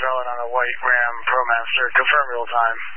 Garland on a white Ram ProMaster. Confirm real time.